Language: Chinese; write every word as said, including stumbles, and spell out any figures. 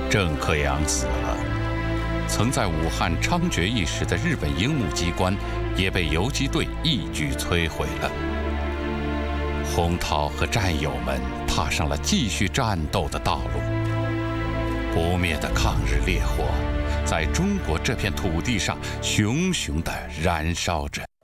郑克阳死了，曾在武汉猖獗一时的日本樱木机关也被游击队一举摧毁了。洪涛和战友们踏上了继续战斗的道路。不灭的抗日烈火，在中国这片土地上熊熊地燃烧着。